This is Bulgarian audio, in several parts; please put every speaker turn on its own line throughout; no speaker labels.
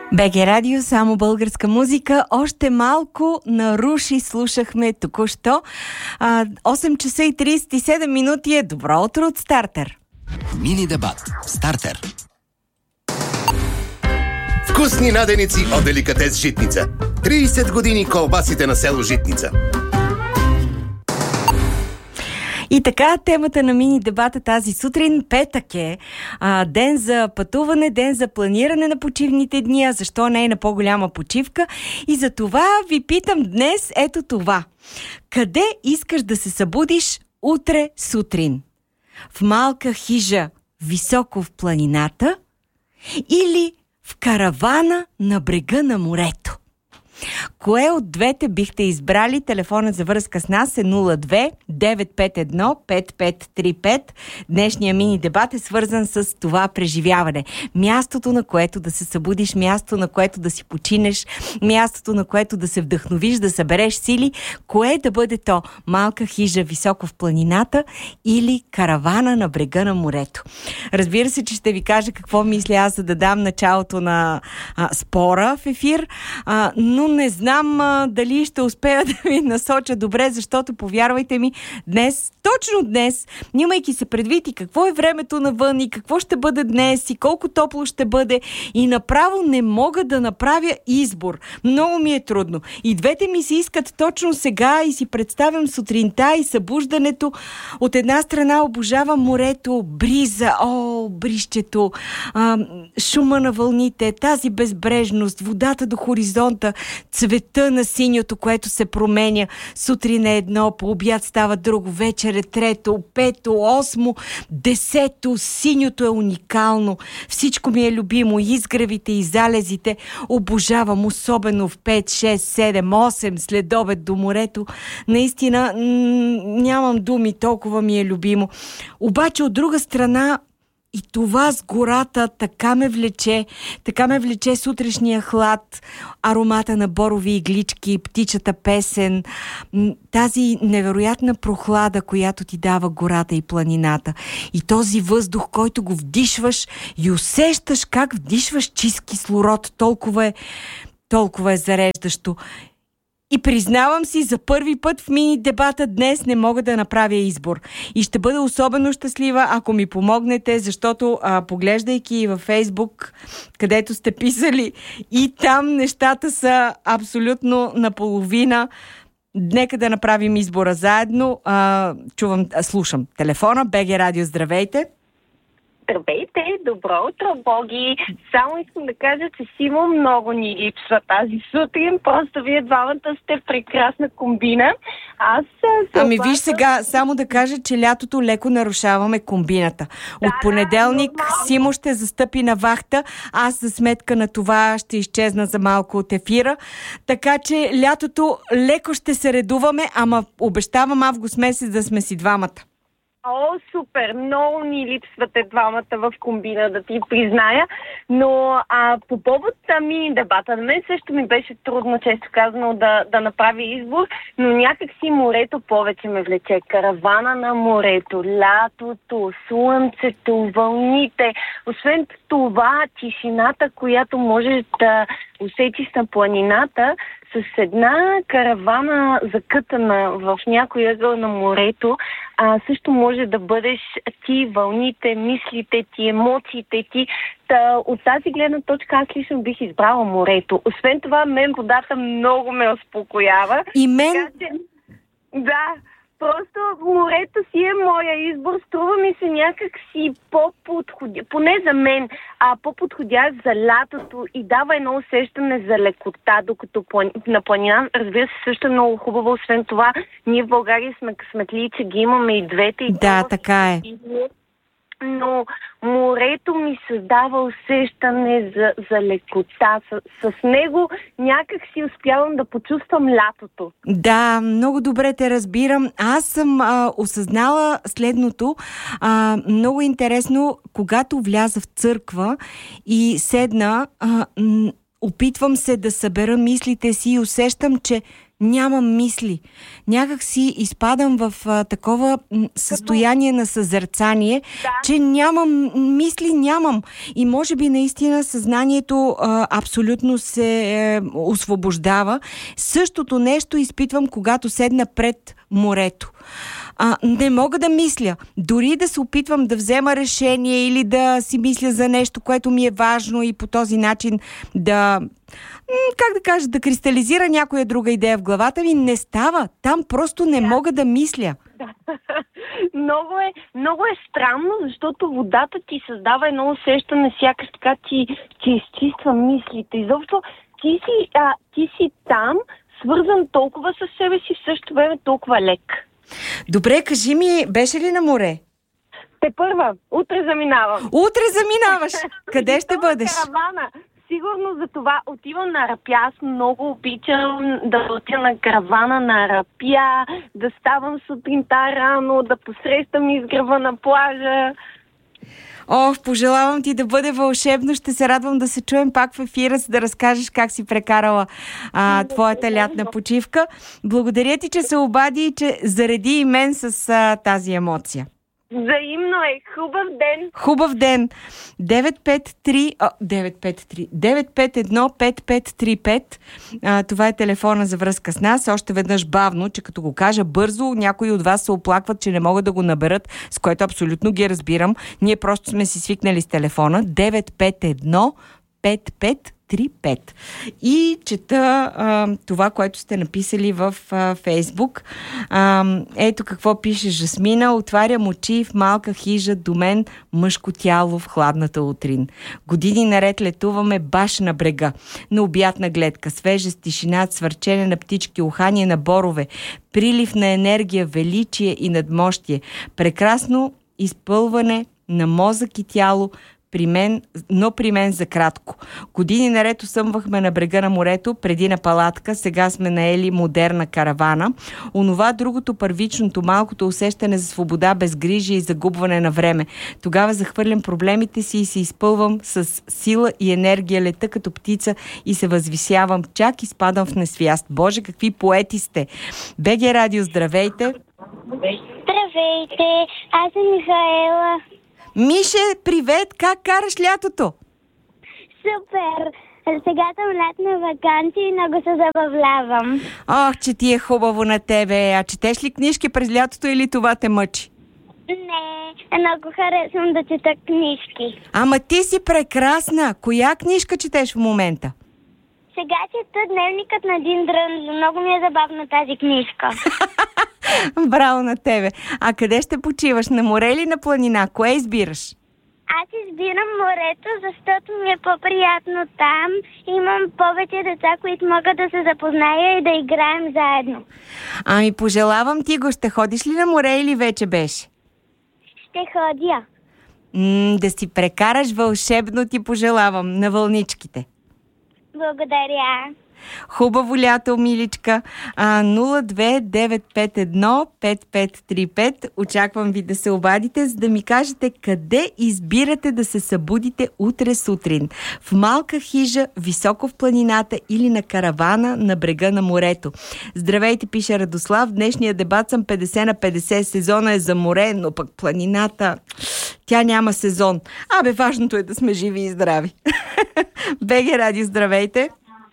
БГ Радио, само българска музика. Още малко наруши слушахме току-що. 8 часа и 37 минути е добро утро от Стартер.
Мини дебат. Стартер.
Вкусни наденици от Деликатес Житница. 30 години колбасите на село Житница.
И така, темата на мини дебата тази сутрин, петък е, ден за пътуване, ден за планиране на почивните дни, а защо не е на по-голяма почивка. И за това ви питам днес ето това. Къде искаш да се събудиш утре сутрин? В малка хижа високо в планината или в каравана на брега на морето? Кое от двете бихте избрали? Телефонът за връзка с нас е 02-951-5535. Днешния мини дебат е свързан с това преживяване. Мястото, на което да се събудиш, място, на което да си починеш, мястото, на което да се вдъхновиш, да събереш сили. Кое да бъде то? Малка хижа високо в планината или каравана на брега на морето? Разбира се, че ще ви кажа какво мисля аз, за да дам началото на спора в ефир, но не знам дали ще успея да ви насоча добре, защото, повярвайте ми, днес, точно днес, имайки се предвид и какво е времето навън, и какво ще бъде днес, и колко топло ще бъде, и направо не мога да направя избор. Много ми е трудно. И двете ми се искат точно сега и си представям сутринта и събуждането. От една страна обожавам морето, бриза, брището, шума на вълните, тази безбрежност, водата до хоризонта, цвета на синьото, което се променя. Сутрин е едно, по обяд става друго, вечер е трето, пето, осмо, десето. Синьото е уникално. Всичко ми е любимо. Изгревите и залезите обожавам, особено в 5, 6, 7, 8 след обед до морето. Наистина нямам думи, толкова ми е любимо. Обаче от друга страна и това с гората така ме влече сутрешния хлад, аромата на борови иглички, птичата песен, тази невероятна прохлада, която ти дава гората и планината. И този въздух, който го вдишваш и усещаш как вдишваш чист кислород, толкова е зареждащо. И признавам си, за първи път в мини дебата днес не мога да направя избор. И ще бъда особено щастлива, ако ми помогнете, защото поглеждайки във Фейсбук, където сте писали, и там нещата са абсолютно наполовина. Нека да направим избора заедно. Слушам телефона. БГ Радио, здравейте!
Здравейте, добро утро, Боги! Само искам да кажа, че Симо много ни липсва тази сутрин. Просто вие двамата сте прекрасна комбина.
Виж сега, само да кажа, че лятото леко нарушаваме комбината. От понеделник Симо ще застъпи на вахта. Аз за сметка на това ще изчезна за малко от ефира. Така че лятото леко ще се редуваме, ама обещавам август месец да сме си двамата.
Супер! Много ни липсвате двамата в комбина, да ти призная. Но по повод мини дебата, на мен също ми беше трудно, често казано, да направя избор, но някак си морето повече ме влече. Каравана на морето, лятото, слънцето, вълните. Освен това, тишината, която можеш да усетиш на планината, с една каравана закътана в някой ъгъл на морето, също може да бъдеш ти, вълните, мислите ти, емоциите ти. От тази гледна точка аз лично бих избрала морето. Освен това, мен водата много ме успокоява.
И мен?
Да. Просто морето си е моя избор. Струва ми се някак си по-подходящ, поне за мен, по-подходящ за лятото и дава едно усещане за лекота, докато на планина, разбира се, също е много хубаво. Освен това, ние в България сме късметли, че ги имаме и двете.
Да, така е.
Но морето ми създава усещане за лекота. С него някак си успявам да почувствам лятото.
Да, много добре те разбирам. Аз съм осъзнала следното. Много интересно, когато вляза в църква и седна, опитвам се да събера мислите си и усещам, че нямам мисли. Някак си изпадам в такова състояние на съзерцание, че нямам мисли, нямам. И може би наистина съзнанието абсолютно се освобождава. Същото нещо изпитвам, когато седна пред морето. Не мога да мисля. Дори да се опитвам да взема решение или да си мисля за нещо, което ми е важно и по този начин да, да кристализира някоя друга идея в главата ми, не става. Там просто не мога да мисля.
Много е странно, защото водата ти създава едно усещане, сякаш така ти изчиства мислите. Изобщо ти си там, свързан толкова със себе си, в същото време толкова лек.
Добре, кажи ми, беше ли на море?
Тепърва, утре заминавам.
Утре заминаваш? Къде ще бъдеш?
Каравана. Сигурно за това отивам на Арапя. Аз много обичам да отида на каравана на Арапя, да ставам сутринта рано, да посрещам изгрева на плажа.
Пожелавам ти да бъде вълшебно. Ще се радвам да се чуем пак в ефира, за да разкажеш как си прекарала твоята лятна почивка. Благодаря ти, че се обади и че зареди и мен с тази емоция.
Взаимно е. Хубав ден.
Хубав ден. 951-5535. Това е телефона за връзка с нас. Още веднъж бавно, че като го кажа бързо, някои от вас се оплакват, че не могат да го наберат, с което абсолютно ги разбирам. Ние просто сме си свикнали с телефона. 951-5535. И чета това, което сте написали в Фейсбук. Ето какво пише Жасмина. Отварям очи в малка хижа до мен, мъжко тяло в хладната утрин. Години наред летуваме баш на брега. На обятна гледка, свежест, тишина, свърчене на птички, ухание на борове, прилив на енергия, величие и надмощие. Прекрасно изпълване на мозък и тяло, но при мен за кратко. Години наред усъмвахме на брега на морето, преди на палатка, сега сме наели модерна каравана. Онова другото първичното, малкото усещане за свобода, безгрижие и загубване на време. Тогава захвърлям проблемите си и се изпълвам с сила и енергия, лета като птица и се възвисявам, чак изпадам в несвяст. Боже, какви поети сте! БГ Радио, здравейте!
Здравейте! Аз съм Михаела.
Мише, привет! Как караш лятото?
Супер! Сега съм лятна ваканция и много се забавлявам.
Че ти е хубаво на тебе. А четеш ли книжки през лятото или това те мъчи?
Не, много харесвам да чета книжки.
Ама ти си прекрасна! Коя книжка четеш в момента?
Сега чета Дневникът на Дин Дрънзо. Много ми е забавна тази книжка.
Браво на тебе! А къде ще почиваш? На море или на планина? Кое избираш?
Аз избирам морето, защото ми е по-приятно там. Имам повече деца, които могат да се запозная и да играем заедно.
Ами пожелавам ти го. Ще ходиш ли на море или вече беше?
Ще ходя.
Да си прекараш вълшебно, ти пожелавам на вълничките.
Благодаря.
Хубаво лято, миличка. 02951-5535. Очаквам ви да се обадите, за да ми кажете къде избирате да се събудите утре сутрин. В малка хижа, високо в планината или на каравана на брега на морето. Здравейте, пише Радослав. В днешния дебат съм 50 на 50. Сезона е за море, но пък планината... Тя няма сезон. Важното е да сме живи и здрави. БГ Радио, здравейте.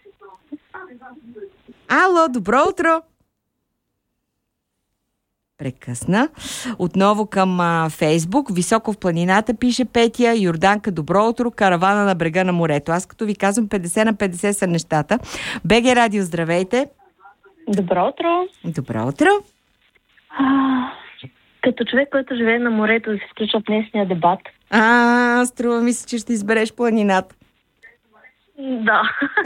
Ало, добро утро! Прекъсна. Отново към Фейсбук. Високо в планината, пише Петя. Йорданка, добро утро. Каравана на брега на морето. Аз като ви казвам, 50 на 50 са нещата. БГ Радио, здравейте.
Добро утро.
Добро утро.
Като човек, който живее на морето, да се включва в днешния дебат.
Струва ми се, че ще избереш планината.
Да.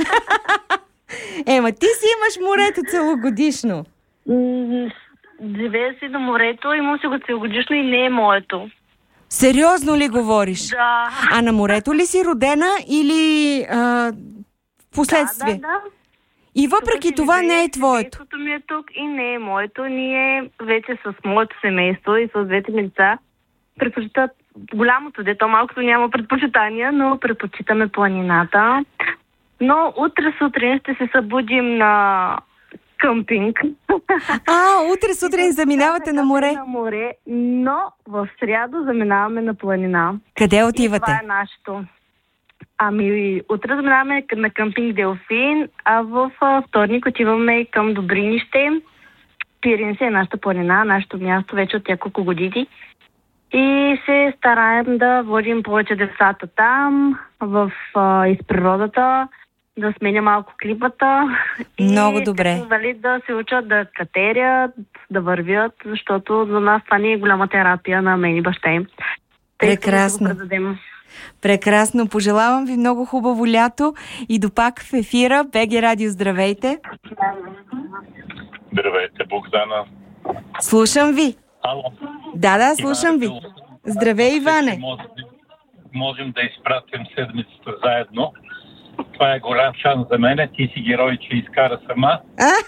Ема, ти си имаш морето целогодишно.
Живея си на морето, имам си го целогодишно и не е моето.
Сериозно ли говориш?
Да.
А на морето ли си родена или впоследствие?
Да.
И въпреки това не е твоето.
Семейството ми е тук и не е моето. Ние вече с моето семейство и с двете ми деца предпочитат голямото дете, малкото няма предпочитания, но предпочитаме планината. Но утре сутрин ще се събудим на къмпинг.
Утре сутрин заминавате на море?
На море, но в сряда заминаваме на планина.
Къде отивате?
Това е нашето. Утре заминаваме на къмпинг Делфин, а в вторник отиваме към Добринище. Пиринсе е нашата планина, нашето място вече от няколко години. И се стараем да водим повече децата там, из природата, да сменя малко климата.
Много добре.
И да се учат да катерят, да вървят, защото за нас това не е голяма терапия на мен и баща им.
Прекрасно.
Да
Прекрасно. Пожелавам ви много хубаво лято и до пак в ефира. БГ Радио, здравейте.
Здравейте, Богдана.
Слушам ви.
Ало.
Да, слушам ви. Здравей, Иване.
Можем да изпратим седмицата заедно. Това е голям шанс за мене. Ти си герой, че изкара сама.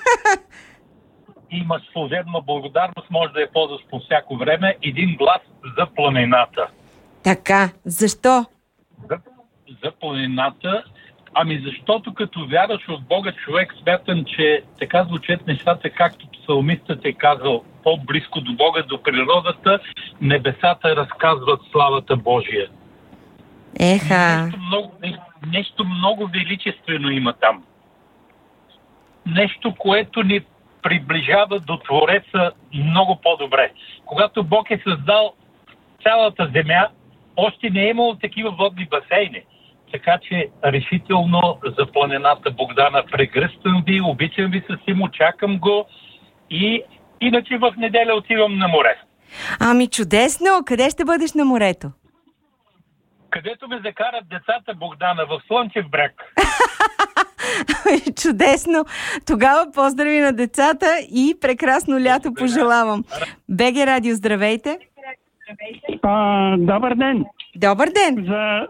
Имаш служебна благодарност, може да я ползваш по всяко време. Един глас за планината.
Така, защо?
За планината. Защото като вярваш в Бога, човек, смятам, че така звучат нещата, както псалмистът е казал, по-близко до Бога, до природата, небесата разказват славата Божия.
Еха.
Нещо много величествено има там. Нещо, което ни приближава до Твореца много по-добре. Когато Бог е създал цялата земя, още не е имало такива водни басейни. Така че решително за планината, Богдана, прегръщам ви, обичам ви със Симо, чакам го и иначе в неделя отивам на море.
Чудесно! Къде ще бъдеш на морето?
Където ме закарат децата, Богдана, в Слънчев бряг.
Чудесно! Тогава поздрави на децата и прекрасно лято пожелавам. БГ Радио, здравейте!
Добър ден!
Добър ден!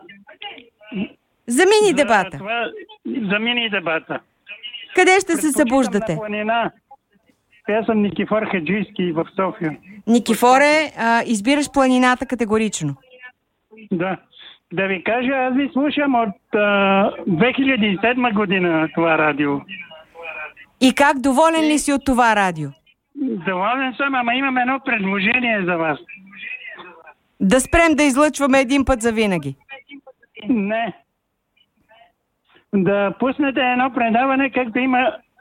За мини дебата.
За мини дебата.
Къде ще се събуждате?
Аз съм Никифор Хаджийски в София.
Никифоре, избираш планината категорично.
Да. Да ви кажа, аз ви слушам от 2007 година това радио.
И как, доволен ли си от това радио?
Доволен съм, ама имам едно предложение за вас.
Да спрем да излъчваме един път за винаги.
Не. Да пуснете едно предаване, както има